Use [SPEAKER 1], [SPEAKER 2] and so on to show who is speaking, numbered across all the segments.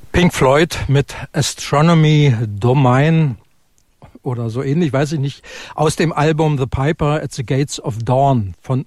[SPEAKER 1] Pink Floyd mit Astronomy Domain oder so ähnlich, weiß ich nicht, aus dem Album The Piper at the Gates of Dawn von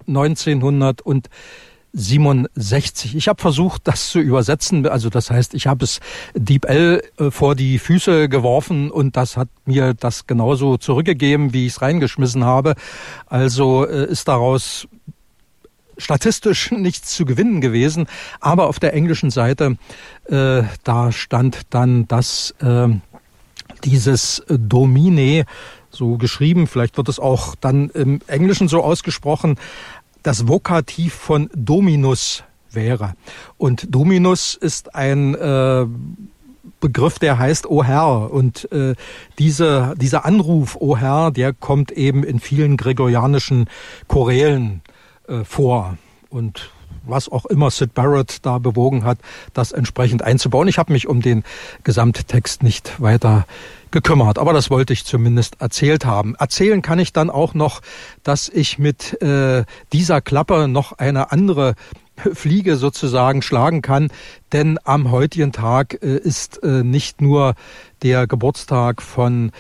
[SPEAKER 1] 1967. Ich habe versucht, das zu übersetzen, also das heißt, ich habe es Deep L vor die Füße geworfen und das hat mir das genauso zurückgegeben, wie ich es reingeschmissen habe. Also ist daraus statistisch nichts zu gewinnen gewesen, aber auf der englischen Seite, da stand dann, dass dieses Domine, so geschrieben, vielleicht wird es auch dann im Englischen so ausgesprochen, das Vokativ von Dominus wäre. Und Dominus ist ein Begriff, der heißt O Herr. Und dieser Anruf O Herr, der kommt eben in vielen gregorianischen Chorälen vor. Und was auch immer Syd Barrett da bewogen hat, das entsprechend einzubauen. Ich habe mich um den Gesamttext nicht weiter gekümmert, aber das wollte ich zumindest erzählt haben. Erzählen kann ich dann auch noch, dass ich mit dieser Klappe noch eine andere Fliege sozusagen schlagen kann, denn am heutigen Tag ist nicht nur der Geburtstag von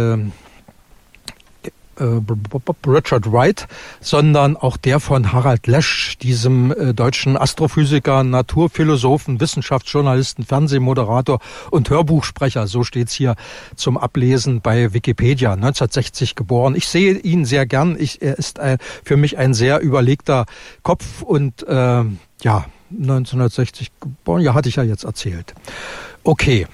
[SPEAKER 1] Richard Wright, sondern auch der von Harald Lesch, diesem deutschen Astrophysiker, Naturphilosophen, Wissenschaftsjournalisten, Fernsehmoderator und Hörbuchsprecher. So steht's hier zum Ablesen bei Wikipedia. 1960 geboren. Ich sehe ihn sehr gern. Er ist für mich ein sehr überlegter Kopf und 1960 geboren. Ja, hatte ich ja jetzt erzählt. Okay.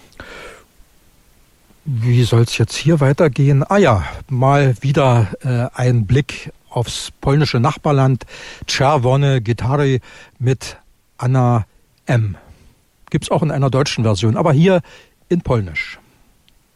[SPEAKER 1] Wie soll's jetzt hier weitergehen? Mal wieder ein Blick aufs polnische Nachbarland. Czerwone Gitary mit Anna M. Gibt's auch in einer deutschen Version, aber hier in Polnisch.